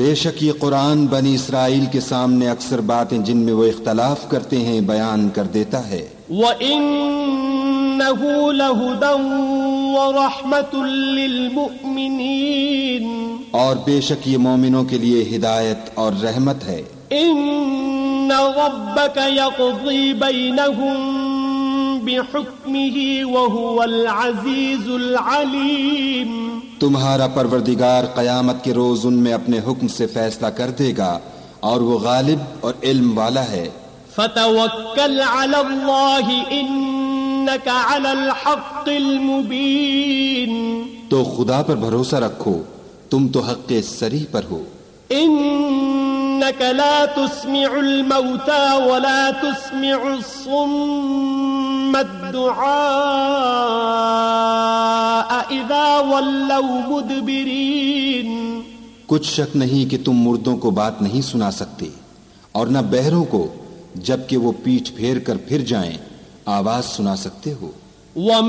بے شک یہ قرآن بنی اسرائیل کے سامنے اکثر باتیں جن میں وہ اختلاف کرتے ہیں بیان کر دیتا ہے. وَإِنَّهُ لَهُدًى وَرَحْمَةٌ لِّلْمُؤْمِنِينَ اور بے شک یہ مومنوں کے لیے ہدایت اور رحمت ہے. إِنَّ رَبَّكَ يَقْضِي بَيْنَهُم بِحُكْمِهِ وَهُوَ الْعَزِيزُ الْعَلِيمُ تمہارا پروردگار قیامت کے روز ان میں اپنے حکم سے فیصلہ کر دے گا اور وہ غالب اور علم والا ہے. فَتَوَكَّلْ عَلَى اللَّهِ إِنَّكَ عَلَى الْحَقِّ الْمُبِينِ تو خدا پر بھروسہ رکھو تم تو حق صریح پر ہو. إِنَّكَ لَا تُسْمِعُ الْمَوْتَى وَلَا تُسْمِعُ الصُّمَّ الدُّعَاءَ إِذَا وَلَّوْا مُدْبِرِينَ کچھ شک نہیں کہ تم مردوں کو بات نہیں سنا سکتے اور نہ بہروں کو جبکہ وہ پیٹھ پھیر کر پھر جائیں آواز سنا سکتے ہو.